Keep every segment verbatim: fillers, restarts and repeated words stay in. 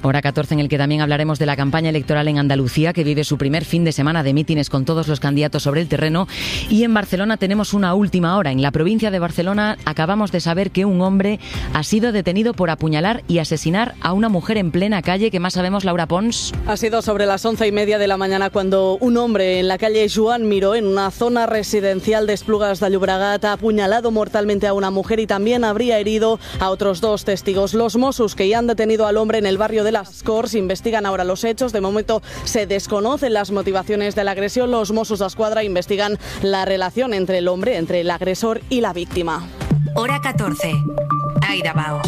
Hora catorce, en el que también hablaremos de la campaña electoral en Andalucía, que vive su primer fin de semana de mítines con todos los candidatos sobre el terreno. Y en Barcelona tenemos una última hora. En la provincia de Barcelona acabamos de saber que un hombre ha sido detenido por apuñalar y asesinar a una mujer en plena calle. ¿Qué más sabemos, Laura Pons? Ha sido sobre las once y media de la mañana cuando un hombre en la calle Joan Miró, en una zona residencial de Esplugas de Llobregat, ha apuñalado mortalmente a una mujer y también habría herido a otros dos testigos. Los Mossos, que ya han detenido al hombre en el barrio de Las Corts, investigan ahora los hechos. De momento se desconocen las motivaciones de la agresión. Los Mossos d'Esquadra investigan la relación entre el hombre, entre el agresor y la víctima. Hora catorce. Aida Bao.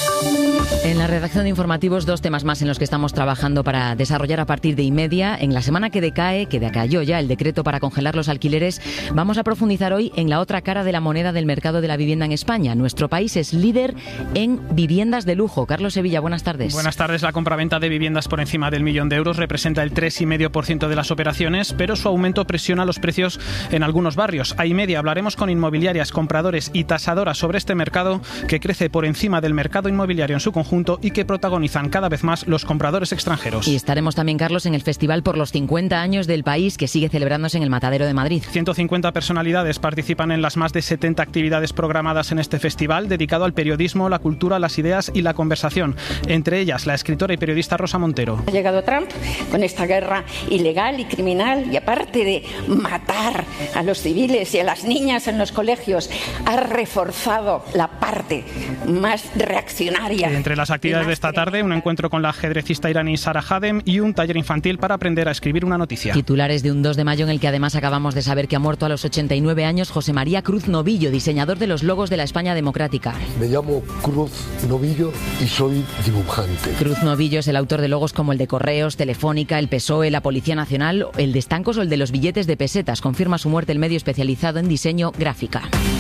En la redacción de informativos, dos temas más en los que estamos trabajando para desarrollar a partir de inmedia. En la semana que decae, que decayó ya el decreto para congelar los alquileres, vamos a profundizar hoy en la otra cara de la moneda del mercado de la vivienda en España. Nuestro país es líder en viviendas de lujo. Carlos Sevilla, buenas tardes. Buenas tardes. La compraventa de viviendas por encima del millón de euros representa el tres coma cinco por ciento de las operaciones, pero su aumento presiona los precios en algunos barrios. A Imedia hablaremos con inmobiliarias, compradores y tasadoras sobre este mercado que crece por encima del mercado inmobiliario en su conjunto y que protagonizan cada vez más los compradores extranjeros. Y estaremos también, Carlos, en el Festival por los cincuenta años del país, que sigue celebrándose en el Matadero de Madrid. ciento cincuenta personalidades participan en las más de setenta actividades programadas en este festival, dedicado al periodismo, la cultura, las ideas y la conversación. Entre ellas, la escritora y periodista Rosa Montero. Ha llegado Trump con esta guerra ilegal y criminal, y aparte de matar a los civiles y a las niñas en los colegios, ha reforzado la parte más reaccionaria. Y entre las actividades de esta tarde, un encuentro con la ajedrecista iraní Sara Hadem y un taller infantil para aprender a escribir una noticia. Titulares de un dos de mayo en el que además acabamos de saber que ha muerto a los ochenta y nueve años José María Cruz Novillo, diseñador de los logos de la España democrática. Me llamo Cruz Novillo y soy dibujante. Cruz Novillo es el autor de logos como el de Correos, Telefónica, el P S O E, la Policía Nacional, el de estancos o el de los billetes de pesetas. Confirma su muerte el medio especializado en diseño gráfica.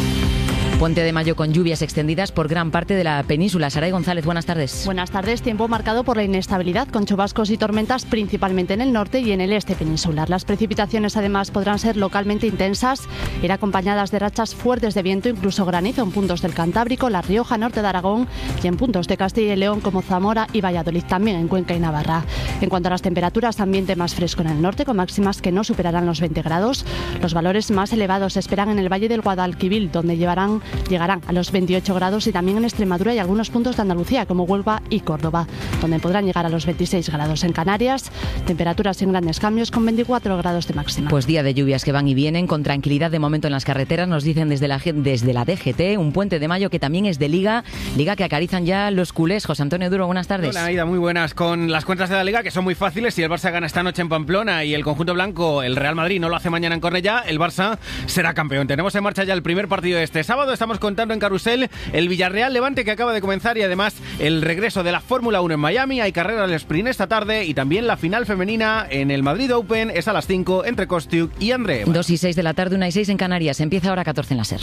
Puente de mayo con lluvias extendidas por gran parte de la península. Saray González, buenas tardes. Buenas tardes. Tiempo marcado por la inestabilidad, con chubascos y tormentas principalmente en el norte y en el este peninsular. Las precipitaciones además podrán ser localmente intensas, ir acompañadas de rachas fuertes de viento, incluso granizo en puntos del Cantábrico, La Rioja, norte de Aragón y en puntos de Castilla y León como Zamora y Valladolid, también en Cuenca y Navarra. En cuanto a las temperaturas, ambiente más fresco en el norte, con máximas que no superarán los veinte grados. Los valores más elevados se esperan en el Valle del Guadalquivir, donde llevarán llegarán a los veintiocho grados, y también en Extremadura y algunos puntos de Andalucía como Huelva y Córdoba, donde podrán llegar a los veintiséis grados. En Canarias, temperaturas sin grandes cambios con veinticuatro grados de máxima. Pues día de lluvias que van y vienen, con tranquilidad de momento en las carreteras, nos dicen desde la, desde la D G T, un puente de mayo que también es de Liga, Liga que acarizan ya los culés. José Antonio Duro, buenas tardes. Hola, Aida, muy buenas. Con las cuentas de la Liga, que son muy fáciles, si el Barça gana esta noche en Pamplona y el conjunto blanco, el Real Madrid, no lo hace mañana en Cornellá, el Barça será campeón. Tenemos en marcha ya el primer partido de este sábado. Estamos contando en Carrusel el Villarreal Levante, que acaba de comenzar, y además el regreso de la Fórmula uno en Miami. Hay carrera del sprint esta tarde y también la final femenina en el Madrid Open es a las cinco entre Kostiuk y André. dos y seis de la tarde, una y seis en Canarias. Empieza Hora catorce en la SER.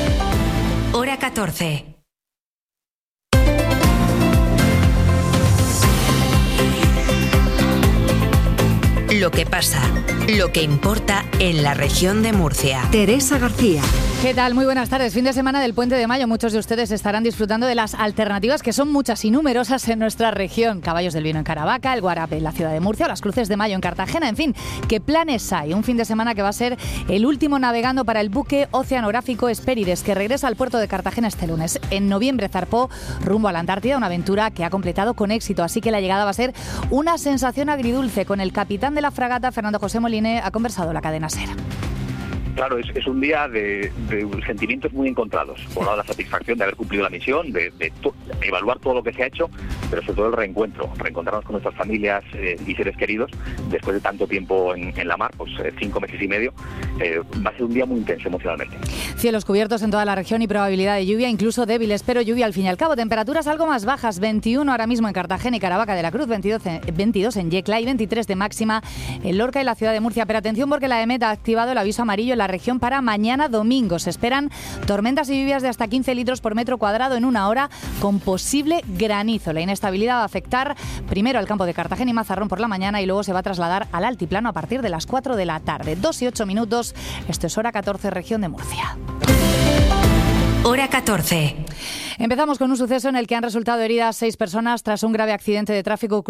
Hora catorce. Lo que pasa, lo que importa en la región de Murcia. Teresa García. ¿Qué tal? Muy buenas tardes. Fin de semana del Puente de Mayo. Muchos de ustedes estarán disfrutando de las alternativas, que son muchas y numerosas en nuestra región. Caballos del Vino en Caravaca, el Guarape en la ciudad de Murcia, o las Cruces de Mayo en Cartagena. En fin, ¿qué planes hay? Un fin de semana que va a ser el último navegando para el buque oceanográfico Hespérides, que regresa al puerto de Cartagena este lunes. En noviembre zarpó rumbo a la Antártida, una aventura que ha completado con éxito. Así que la llegada va a ser una sensación agridulce. Con el capitán de la fragata, Fernando José Moline, ha conversado la cadena SER. Claro, es, es un día de, de sentimientos muy encontrados. Por un lado, la satisfacción de haber cumplido la misión, de, de, to, de evaluar todo lo que se ha hecho, pero sobre todo el reencuentro, reencontrarnos con nuestras familias eh, y seres queridos después de tanto tiempo en, en la mar, pues eh, cinco meses y medio. Eh, va a ser un día muy intenso emocionalmente. Cielos cubiertos en toda la región y probabilidad de lluvia, incluso débiles, pero lluvia al fin y al cabo. Temperaturas algo más bajas, veintiuno ahora mismo en Cartagena y Caravaca de la Cruz, veintidós en, veintidós en Yecla y veintitrés de máxima en Lorca y la ciudad de Murcia. Pero atención, porque la EMET ha activado el aviso amarillo en la región para mañana domingo. Se esperan tormentas y lluvias de hasta quince litros por metro cuadrado en una hora, con posible granizo. La inestabilidad va a afectar primero al campo de Cartagena y Mazarrón por la mañana y luego se va a trasladar al altiplano a partir de las cuatro de la tarde. dos y ocho minutos. Esto es Hora catorce, región de Murcia. Hora catorce. Empezamos con un suceso en el que han resultado heridas seis personas tras un grave accidente de tráfico